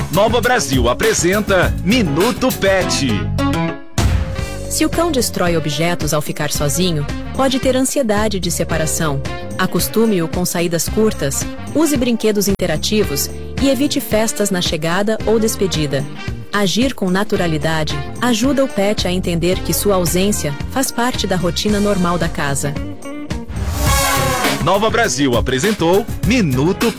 Nova Brasil apresenta Minuto Pet. Se o cão destrói objetos ao ficar sozinho, pode ter ansiedade de separação. Acostume-o com saídas curtas, use brinquedos interativos e evite festas na chegada ou despedida. Agir com naturalidade ajuda o pet a entender que sua ausência faz parte da rotina normal da casa. Nova Brasil apresentou Minuto Pet.